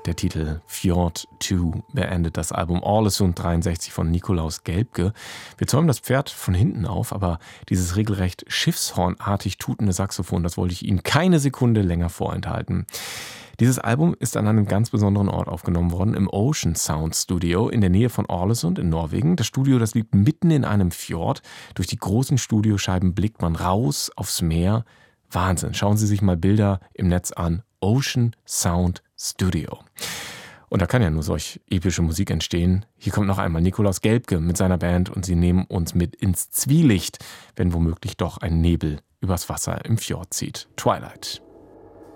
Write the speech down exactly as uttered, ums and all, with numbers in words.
Der Titel Fjord zwei beendet das Album Ålesund dreiundsechzig von Nikolaus Gelbke. Wir zäumen das Pferd von hinten auf, aber dieses regelrecht schiffshornartig tutende Saxophon, das wollte ich Ihnen keine Sekunde länger vorenthalten. Dieses Album ist an einem ganz besonderen Ort aufgenommen worden, im Ocean Sound Studio in der Nähe von Ålesund in Norwegen. Das Studio, das liegt mitten in einem Fjord. Durch die großen Studioscheiben blickt man raus aufs Meer. Wahnsinn, schauen Sie sich mal Bilder im Netz an. Ocean Sound Studio. Und da kann ja nur solch epische Musik entstehen. Hier kommt noch einmal Nikolaus Gelbke mit seiner Band und sie nehmen uns mit ins Zwielicht, wenn womöglich doch ein Nebel übers Wasser im Fjord zieht. Twilight.